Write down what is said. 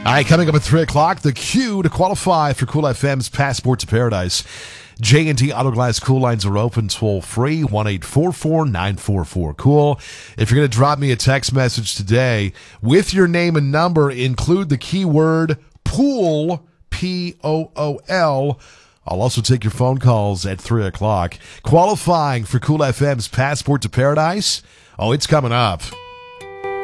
All right, coming up at 3 o'clock, the cue to qualify for Cool FM's Passport to Paradise. J&T Auto Glass Cool lines are open toll-free, 1-844-944-COOL. If you're going to drop me a text message today with your name and number, include the keyword POOL, P-O-O-L. I'll also take your phone calls at 3 o'clock. Qualifying for Cool FM's Passport to Paradise? Oh, it's coming up.